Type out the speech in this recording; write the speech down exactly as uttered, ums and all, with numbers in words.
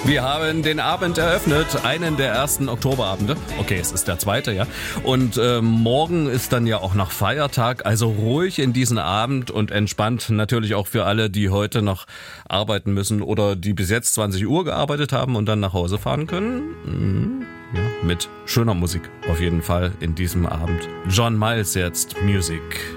Wir haben den Abend eröffnet, einen der ersten Oktoberabende. Okay, es ist der zweite, ja. Und äh, morgen ist dann ja auch noch Feiertag, also ruhig in diesen Abend und entspannt natürlich auch für alle, die heute noch arbeiten müssen oder die bis jetzt zwanzig Uhr gearbeitet haben und dann nach Hause fahren können. Mhm. Ja, mit schöner Musik auf jeden Fall in diesem Abend. John Miles jetzt, Music.